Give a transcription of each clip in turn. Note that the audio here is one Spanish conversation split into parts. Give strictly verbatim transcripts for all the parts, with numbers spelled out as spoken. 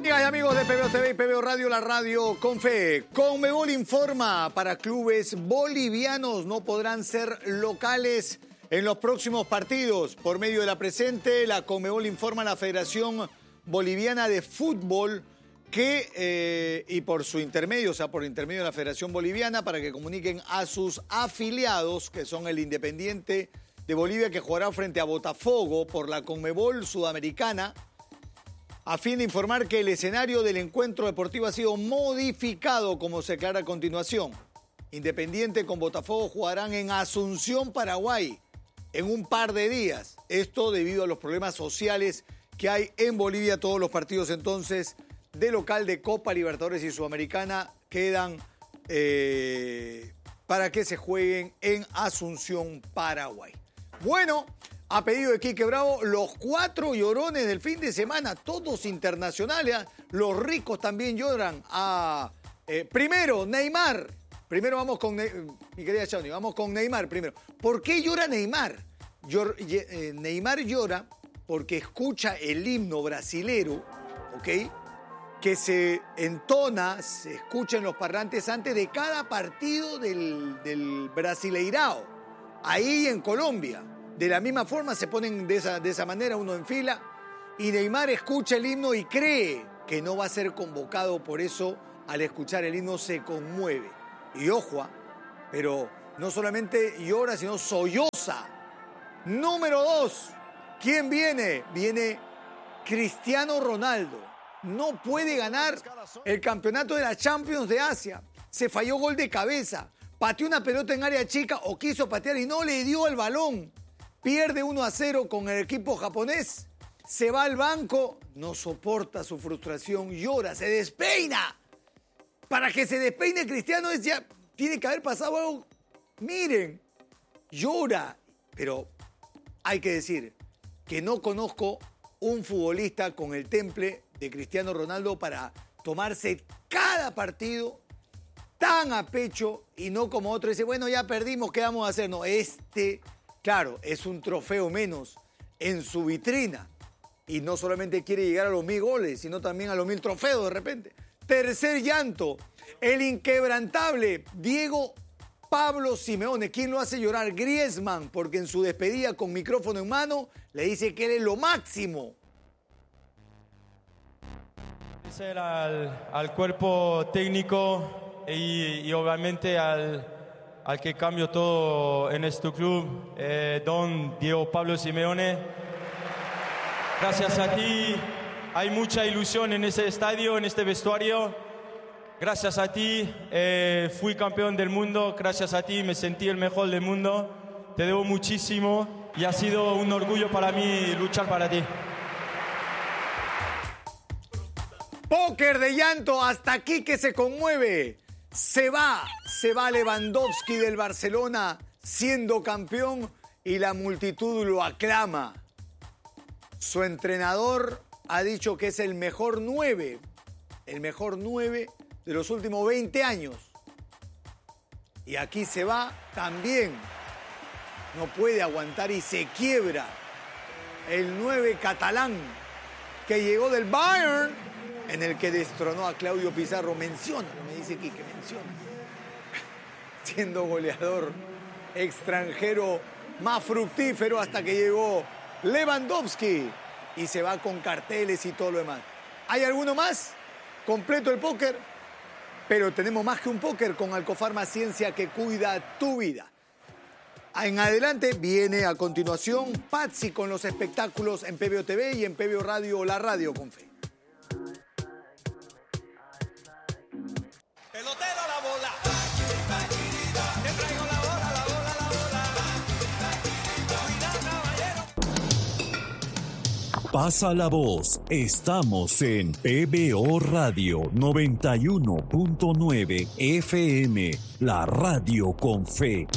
Amigas y amigos de P B O T V y P B O Radio, la radio con fe. Conmebol informa, para clubes bolivianos no podrán ser locales en los próximos partidos. Por medio de la presente, la Conmebol informa a la Federación Boliviana de Fútbol que, eh, y por su intermedio, o sea, por intermedio de la Federación Boliviana, para que comuniquen a sus afiliados, que son el Independiente de Bolivia, que jugará frente a Botafogo por la Conmebol Sudamericana, a fin de informar que el escenario del encuentro deportivo ha sido modificado, como se aclara a continuación. Independiente con Botafogo jugarán en Asunción, Paraguay, en un par de días. Esto debido a los problemas sociales que hay en Bolivia. Todos los partidos entonces de local de Copa Libertadores y Sudamericana quedan eh, para que se jueguen en Asunción, Paraguay. Bueno, a pedido de Quique Bravo, los cuatro llorones del fin de semana, todos internacionales. Los ricos también lloran. A, eh, primero, Neymar. Primero vamos con, ne mi querida Shawnee, vamos con Neymar primero. ¿Por qué llora Neymar? Llor eh, Neymar llora porque escucha el himno brasilero, ¿ok?, que se entona, se escucha en los parlantes antes de cada partido del, del Brasileirao, ahí en Colombia. De la misma forma se ponen de esa, de esa manera, uno en fila, y Neymar escucha el himno y cree que no va a ser convocado, por eso al escuchar el himno se conmueve. Y ojo, pero no solamente llora, sino solloza. Número dos, ¿quién viene? Viene Cristiano Ronaldo. No puede ganar el campeonato de la Champions de Asia. Se falló gol de cabeza. Pateó una pelota en área chica o quiso patear y no le dio el balón. Pierde uno a cero con el equipo japonés. Se va al banco. No soporta su frustración. Llora, se despeina. Para que se despeine Cristiano es ya, tiene que haber pasado algo. Miren, llora. Pero hay que decir que no conozco un futbolista con el temple de Cristiano Ronaldo para tomarse cada partido tan a pecho y no como otro dice, bueno, ya perdimos, ¿qué vamos a hacer? No, este, claro, es un trofeo menos en su vitrina y no solamente quiere llegar a los mil goles, sino también a los mil trofeos de repente. Tercer llanto, el inquebrantable Diego Pablo Simeone. ¿Quién lo hace llorar? Griezmann, porque en su despedida con micrófono en mano le dice que él es lo máximo. Al, al cuerpo técnico y, y obviamente al, al que cambió todo en este club, eh, don Diego Pablo Simeone. Gracias a ti hay mucha ilusión en este estadio, en este vestuario. Gracias a ti eh, fui campeón del mundo, gracias a ti me sentí el mejor del mundo. Te debo muchísimo y ha sido un orgullo para mí luchar para ti. Póker de llanto, hasta aquí que se conmueve. Se va, se va Lewandowski del Barcelona siendo campeón y la multitud lo aclama. Su entrenador ha dicho que es el mejor nueve, el mejor nueve de los últimos veinte años. Y aquí se va también. No puede aguantar y se quiebra el nueve catalán que llegó del Bayern, en el que destronó a Claudio Pizarro. Menciona, me dice Quique, menciona. Siendo goleador extranjero más fructífero hasta que llegó Lewandowski y se va con carteles y todo lo demás. ¿Hay alguno más? Completo el póker, pero tenemos más que un póker con Alcofarma Ciencia que cuida tu vida. En adelante viene a continuación Patsy con los espectáculos en P B O T V y en P B O Radio, la radio con fe. Pelotero a la bola. Te traigo la bola, la bola, la bola. Cuidado, caballero. Pasa la voz. Estamos en P B O Radio noventa y uno punto nueve F M, la radio con fe.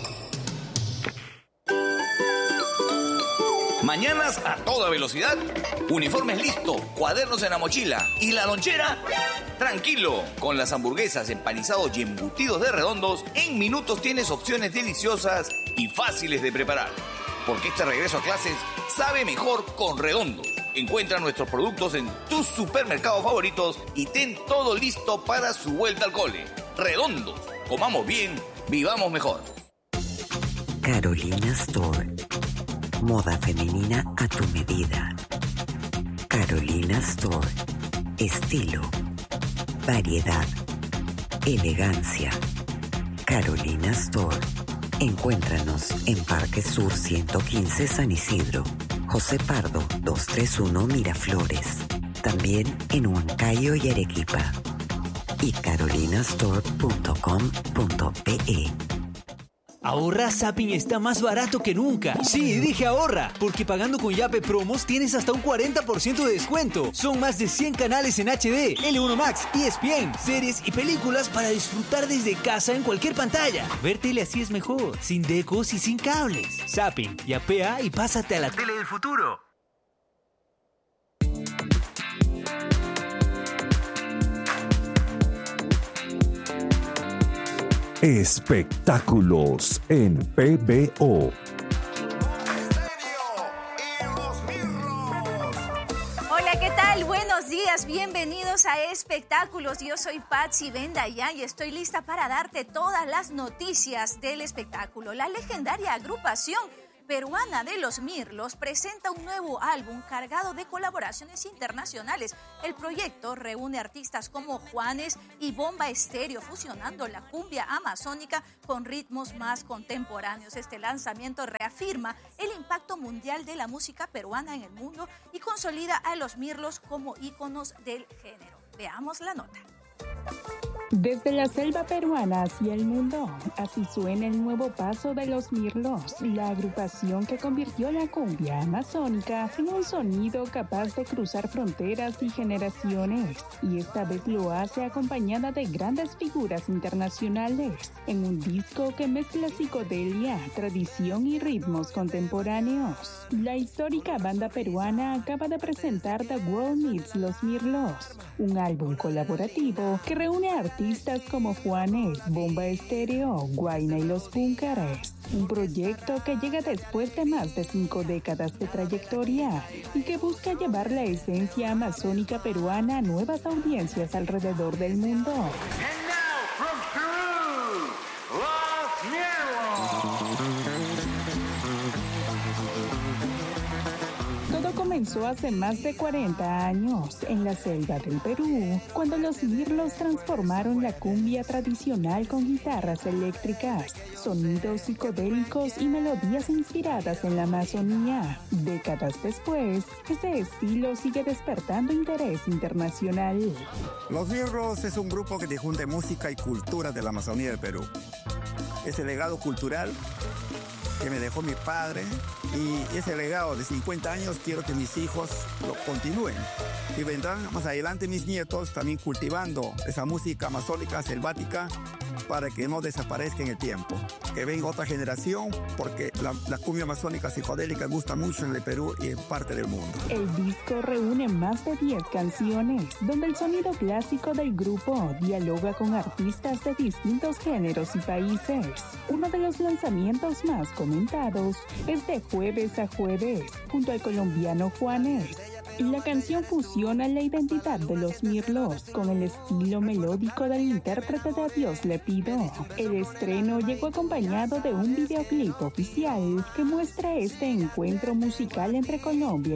Mañanas a toda velocidad, uniformes listos, cuadernos en la mochila y la lonchera. Tranquilo, con las hamburguesas, empanizados y embutidos de Redondos, en minutos tienes opciones deliciosas y fáciles de preparar. Porque este regreso a clases sabe mejor con Redondos. Encuentra nuestros productos en tus supermercados favoritos y ten todo listo para su vuelta al cole. Redondos, comamos bien, vivamos mejor. Carolina Store. Moda femenina a tu medida. Carolina Store. Estilo, variedad, elegancia. Carolina Store. Encuéntranos en Parque Sur ciento quince San Isidro, José Pardo doscientos treinta y uno Miraflores. También en Huancayo y Arequipa. Y carolina store punto com punto pe. Ahorra Zapping está más barato que nunca. Sí, dije ahorra, porque pagando con Yape Promos tienes hasta un cuarenta por ciento de descuento. Son más de cien canales en H D, L uno Max, E S P N, series y películas para disfrutar desde casa en cualquier pantalla. Ver tele así es mejor, sin decos y sin cables. Zapping, yapea y pásate a la tele del futuro. Espectáculos en P B O. Hola, ¿qué tal? Buenos días, bienvenidos a Espectáculos. Yo soy Patsy Bendayán y estoy lista para darte todas las noticias del espectáculo. La legendaria agrupación peruana de Los Mirlos presenta un nuevo álbum cargado de colaboraciones internacionales. El proyecto reúne artistas como Juanes y Bomba Estéreo, fusionando la cumbia amazónica con ritmos más contemporáneos. Este lanzamiento reafirma el impacto mundial de la música peruana en el mundo y consolida a Los Mirlos como íconos del género. Veamos la nota. Desde la selva peruana hacia el mundo, así suena el nuevo paso de Los Mirlos, la agrupación que convirtió la cumbia amazónica en un sonido capaz de cruzar fronteras y generaciones, y esta vez lo hace acompañada de grandes figuras internacionales, en un disco que mezcla psicodelia, tradición y ritmos contemporáneos. La histórica banda peruana acaba de presentar The World Needs Los Mirlos, un álbum colaborativo que reúne a artistas como Juanes, Bomba Estéreo, Guayna y Los Búnkeres. Un proyecto que llega después de más de cinco décadas de trayectoria y que busca llevar la esencia amazónica peruana a nuevas audiencias alrededor del mundo. And now from Peru, Los Mirlos. Todo comenzó hace más de cuarenta años en la selva del Perú, cuando los Mirlos transformaron la cumbia tradicional con guitarras eléctricas, sonidos psicodélicos y melodías inspiradas en la Amazonía. Décadas después, ese estilo sigue despertando interés internacional. Los Mirlos es un grupo que difunde música y cultura de la Amazonía del Perú. Ese legado cultural que me dejó mi padre, y ese legado de cincuenta años quiero que mis hijos lo continúen. Y vendrán más adelante mis nietos también cultivando esa música amazónica, selvática, para que no desaparezca en el tiempo. Que venga otra generación, porque la, la cumbia amazónica psicodélica gusta mucho en el Perú y en parte del mundo. El disco reúne más de diez canciones, donde el sonido clásico del grupo dialoga con artistas de distintos géneros y países. Uno de los lanzamientos más comentados es De Jueves a Jueves, junto al colombiano Juanes. La canción fusiona la identidad de Los Mirlos con el estilo melódico del intérprete de A Dios le pido. El estreno llegó acompañado de un videoclip oficial que muestra este encuentro musical entre Colombia